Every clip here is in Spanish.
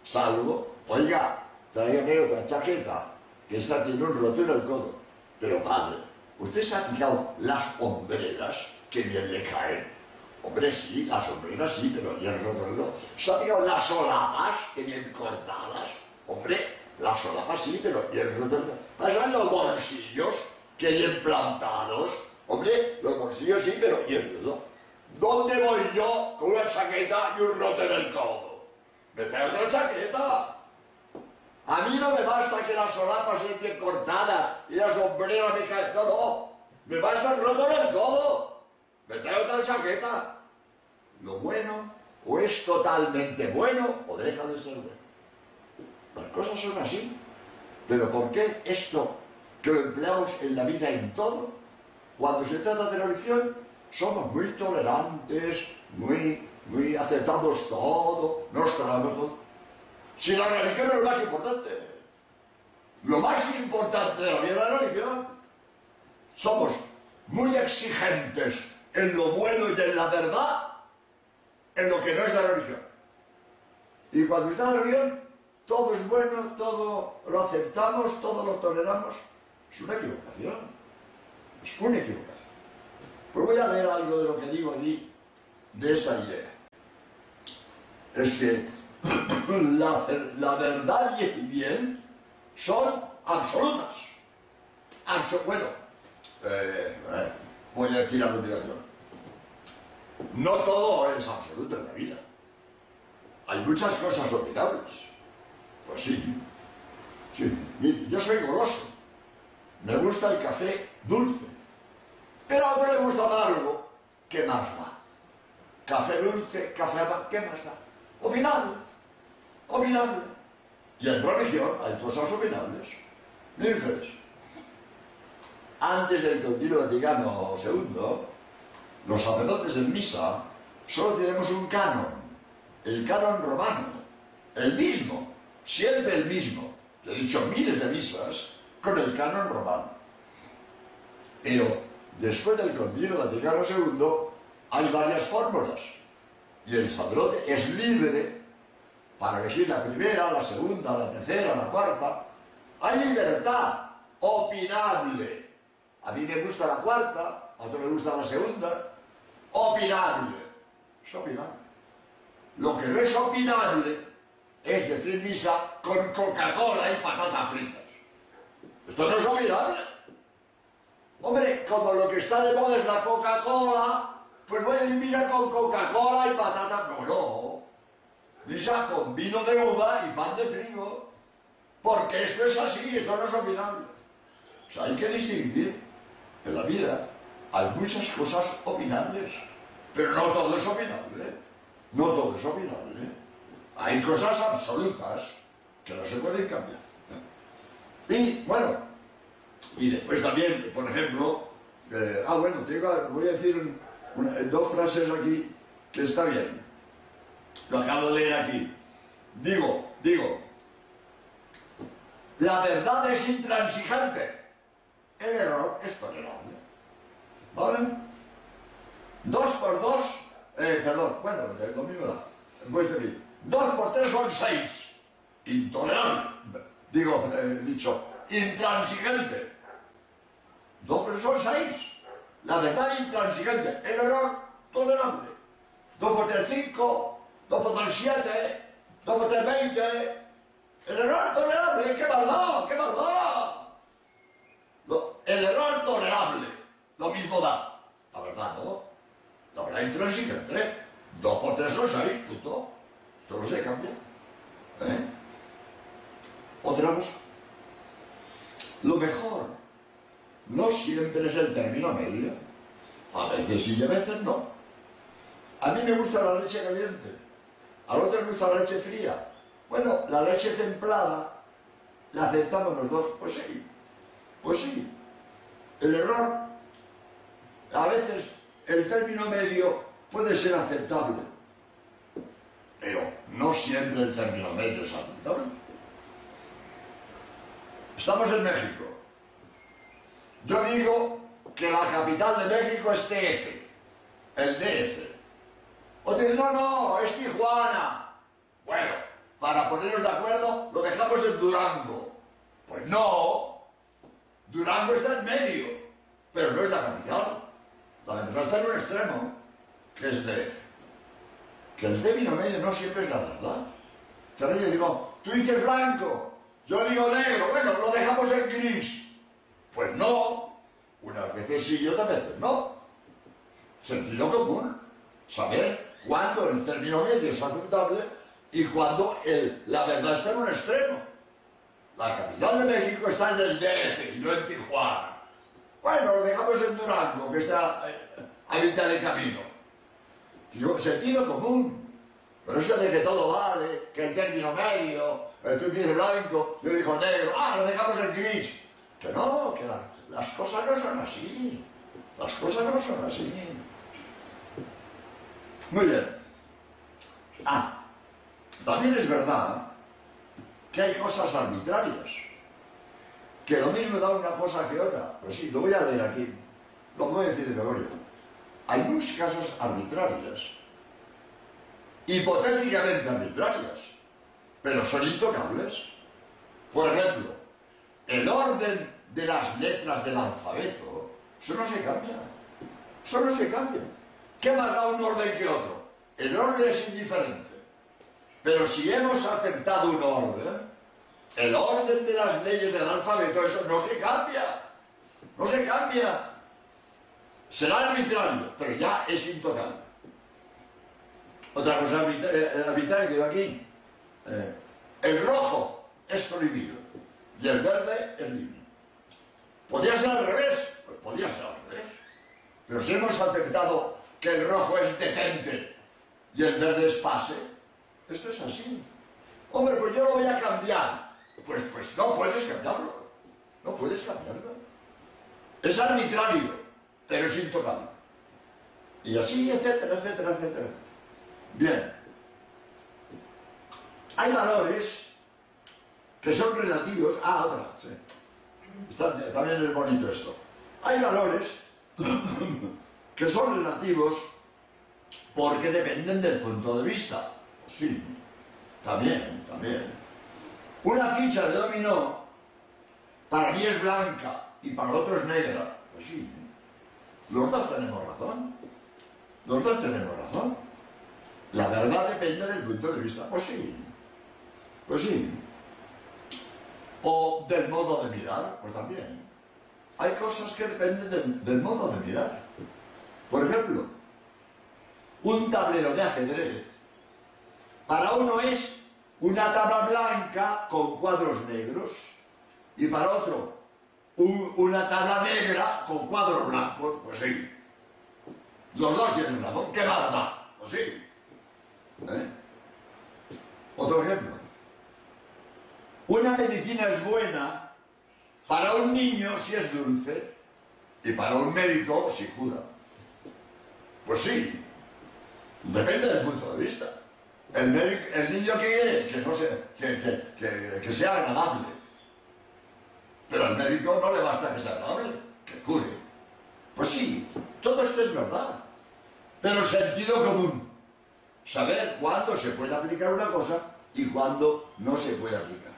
Salgo, oiga, tráigame otra chaqueta, que esta tiene un roto en el codo. Pero padre, ¿usted se ha fijado las hombreras que bien le caen? Hombre, sí, las hombreras sí, pero y el roto no. ¿Se ha fijado las solapas que bien cortadas? Hombre, las solapas sí, pero y el roto no. Pasan los bolsillos que bien plantados. Hombre, los bolsillos sí, pero y el roto. ¿Dónde voy yo con una chaqueta y un roto en el codo? Me trae otra chaqueta. A mí no me basta que las solapas estén cortadas y las sombreras me caen. No, no. Me basta el roto en el codo. Me trae otra chaqueta. Lo bueno o es totalmente bueno o deja de ser bueno. Las cosas son así. Pero ¿por qué esto que lo empleamos en la vida en todo? Cuando se trata de religión, somos muy tolerantes, muy aceptamos todo, nos tragamos todo. Si la religión es lo más importante de la vida de la religión, somos muy exigentes en lo bueno y en la verdad, en lo que no es la religión. Y cuando está la religión, todo es bueno, todo lo aceptamos, todo lo toleramos. Es una equivocación. Es una equivocación. Pues voy a leer algo de lo que digo allí, de esta idea. Es que la verdad y el bien son absolutas. Voy a decir a continuación. No todo es absoluto en la vida. Hay muchas cosas opinables. Pues sí. Mire, yo soy goloso. Me gusta el café dulce. Pero a otro le gusta amargo. ¿Qué más da? Café dulce, café amargo, ¿qué más da? Opinable. Y en religión hay cosas opinables. Miren ustedes. Antes del Concilio Vaticano II, los sacerdotes en misa solo tenemos un canon, el canon romano, el mismo, siempre el mismo. Yo he dicho miles de misas con el canon romano. Pero después del Concilio Vaticano II hay varias fórmulas y el sacerdote es libre para elegir la primera, la segunda, la tercera, la cuarta. Hay libertad opinable. A mí me gusta la cuarta, a otro le gusta la segunda. Opinable. Es opinable. Lo que no es opinable es decir misa con Coca-Cola y patatas fritas. Esto no es opinable. Hombre, como lo que está de moda es la Coca-Cola, pues voy a decir misa con Coca-Cola y patatas. No. Misa con vino de uva y pan de trigo. Porque esto es así, esto no es opinable. O sea, hay que distinguir. En la vida hay muchas cosas opinables, pero no todo es opinable. No todo es opinable. Hay cosas absolutas que no se pueden cambiar. Y, bueno, y después también, por ejemplo, voy a decir dos frases aquí que está bien. Lo acabo de leer aquí. Digo, la verdad es intransigente. El error es tolerable. ¿Vale? 2 por 2, lo mismo da. Voy a decir, 2 por 3 son 6. Intolerable. Dicho, intransigente. 2 por 3 son 6. La verdad intransigente. El error tolerable. 2 por 3, 5. 2 por 3, 7. 2 por 3, 20. El error tolerable. ¡Qué maldad! ¡Qué maldad! El error tolerable, lo mismo da. La verdad, ¿no? La verdad intransigente. 2 por 3 son 6, punto. Esto no se cambia. Otra cosa. Lo mejor no siempre es el término medio. A veces sí y a veces no. A mí me gusta la leche caliente. Al otro le gusta la leche fría. Bueno, la leche templada la aceptamos los dos. Pues sí. El error, a veces el término medio puede ser aceptable, pero no siempre el término medio es aceptable. Estamos en México. Yo digo que la capital de México es TF, el DF. O te dicen, no, es Tijuana. Bueno, para ponernos de acuerdo, lo dejamos en Durango. Pues no, Durango está en medio, pero no es la capital. La capital está en un extremo, que es DF. Que el término medio no siempre es la verdad. También yo digo, tú dices blanco, yo digo negro, bueno, lo dejamos en gris. Pues no, unas veces sí y otras veces no. Sentido común, saber cuándo el término medio es aceptable y cuándo la verdad está en un extremo. La capital de México está en el DF y no en Tijuana. Bueno, lo dejamos en Durango, que está a mitad de camino. Digo, sentido común. Pero eso de que todo vale, que el término medio, tú dices blanco, yo digo negro, lo dejamos en gris. Que no, que las cosas no son así. Las cosas no son así. Muy bien. También es verdad que hay cosas arbitrarias. Que lo mismo da una cosa que otra. Pues sí, lo voy a leer aquí. Lo voy a decir de memoria. Hay muchos casos arbitrarios. Hipotéticamente arbitrarias. Pero son intocables. Por ejemplo, el orden de las letras del alfabeto, eso no se cambia. Eso no se cambia. ¿Qué más da un orden que otro? El orden es indiferente. Pero si hemos aceptado un orden, el orden de las leyes del alfabeto, eso no se cambia. No se cambia. Será arbitrario, pero ya es intocable. Otra cosa arbitraria que doy aquí. El rojo es prohibido y el verde es libre. ¿Podría ser al revés? Pues podría ser al revés. Pero si hemos aceptado que el rojo es detente y el verde es pase, esto es así. Hombre, pues yo lo voy a cambiar. Pues no puedes cambiarlo. No puedes cambiarlo. Es arbitrario, pero es intocable. Y así, etcétera, etcétera, etcétera. Bien. Hay valores que son relativos. Otra, sí. También es bonito esto. Hay valores que son relativos porque dependen del punto de vista. Sí, también. Una ficha de dominó para mí es blanca y para otro es negra. Pues sí, los dos tenemos razón. Los dos tenemos razón. La verdad depende del punto de vista. Pues sí. O del modo de mirar, pues también. Hay cosas que dependen del modo de mirar. Por ejemplo, un tablero de ajedrez, para uno es una tabla blanca con cuadros negros y para otro una tabla negra con cuadros blancos. Pues sí. Los dos tienen razón. ¿Qué más da? Pues sí. Otro ejemplo. Una medicina es buena para un niño si es dulce y para un médico si cura. Pues sí, depende del punto de vista. El niño que no sé, que sea agradable. Pero al médico no le basta que sea agradable, que cure. Pues sí, todo esto es verdad. Pero sentido común. Saber cuándo se puede aplicar una cosa y cuándo no se puede aplicar.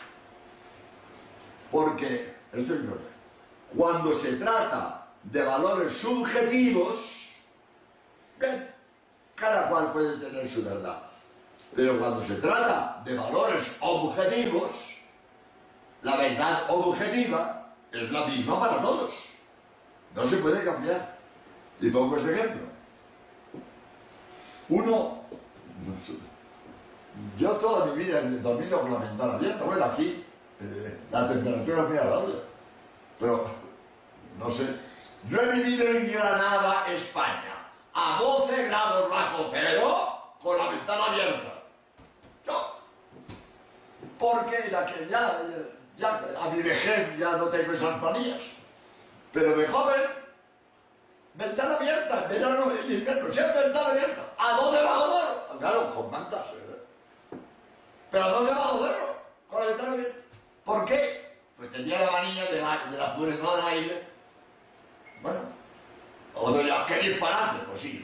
Porque, esto es importante, cuando se trata de valores subjetivos, cada cual puede tener su verdad. Pero cuando se trata de valores objetivos, la verdad objetiva es la misma para todos. No se puede cambiar. Y pongo este ejemplo. Yo toda mi vida he dormido con la ventana abierta. Bueno, aquí la temperatura es muy agradable. Pero, no sé. Yo he vivido en Granada, España, a 12 grados bajo cero, con la ventana abierta. Yo. Porque ya a mi vejez ya no tengo esas manías. Pero de joven, ventana abierta, en verano, en invierno, siempre ventana abierta, a 12 bajo cero. Claro, con mantas, pero a 12 bajo cero, con la ventana abierta. ¿Por qué? Pues tenía la manía de la pureza del aire. Bueno, o de qué disparate, pues sí,